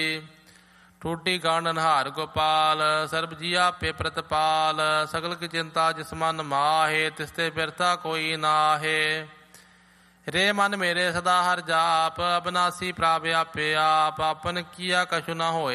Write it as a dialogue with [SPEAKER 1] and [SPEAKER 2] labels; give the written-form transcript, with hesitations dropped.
[SPEAKER 1] ਟੂਟੀ ਗਾਂਡ ਨਿਹਾਰ ਗੋਪਾਲ, ਸਰਬ ਜੀ ਆਪੇ ਪ੍ਰਤਪਾਲ। ਸਗਲ ਕੀ ਚਿੰਤਾ ਜਿਸ ਮਨ ਮਾਹੇ, ਤਿਸਤੇ ਬਿਰਥਾ ਕੋਈ ਨਾਹੇ। ਰੇ ਮਨ ਮੇਰੇ ਸਦਾ ਹਰ ਜਾਪ, ਅਬਨਾਸੀ ਪ੍ਰਭ ਆਪੇ ਆਪ। ਆਪਨ ਕੀਆ ਕਛੁ ਨ ਹੋਏ